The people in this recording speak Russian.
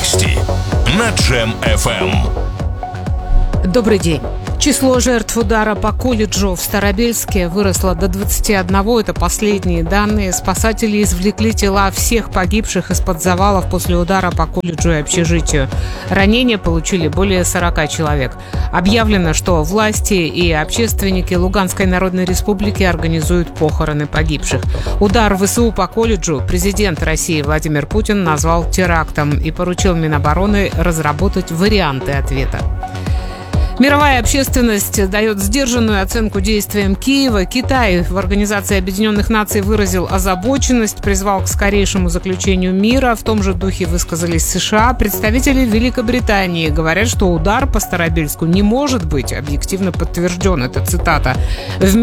Новости на Джем FM. Добрый день. Число жертв удара по колледжу в Старобельске выросло до 21. Это последние данные. Спасатели извлекли тела всех погибших из-под завалов после удара по колледжу и общежитию. Ранения получили более 40 человек. Объявлено, что власти и общественники Луганской Народной Республики организуют похороны погибших. Удар ВСУ по колледжу президент России Владимир Путин назвал терактом и поручил Минобороны разработать варианты ответа. Мировая общественность дает сдержанную оценку действиям Киева. Китай в Организации Объединенных Наций выразил озабоченность, призвал к скорейшему заключению мира. В том же духе высказались США. Представители Великобритании говорят, что удар по Старобельску не может быть объективно подтвержден. Это цитата. В